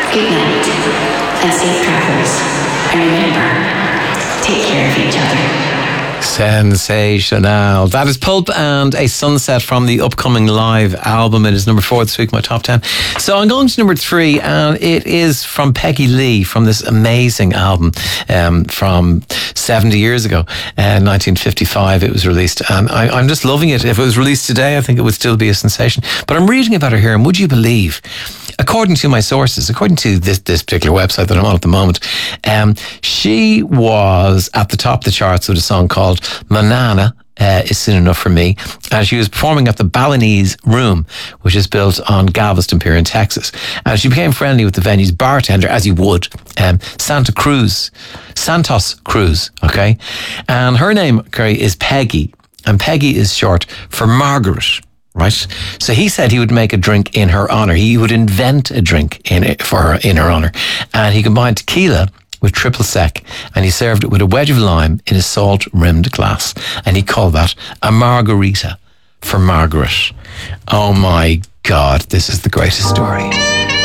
Good night, and safe travels. And remember, take care of each other. Sensational. That is Pulp and A Sunset from the upcoming live album. It is number 4 this week, my top 10. So I'm going to number 3, and it is from Peggy Lee, from this amazing album from 70 years ago. 1955 it was released, and I'm just loving it. If it was released today, I think it would still be a sensation. But I'm reading about her here, and would you believe, according to my sources, according to this particular website that I'm on at the moment, she was at the top of the charts with a song called Manana Is Soon Enough For Me. And she was performing at the Balinese Room, which is built on Galveston Pier in Texas. And she became friendly with the venue's bartender, as you would, Santos Cruz, okay? And her name, Kerry, is Peggy. And Peggy is short for Margaret. Right, so he said he would make a drink in her honor. He would invent a drink in her honor, and he combined tequila with triple sec, and he served it with a wedge of lime in a salt-rimmed glass, and he called that a margarita for Margaret. Oh my God, this is the greatest story.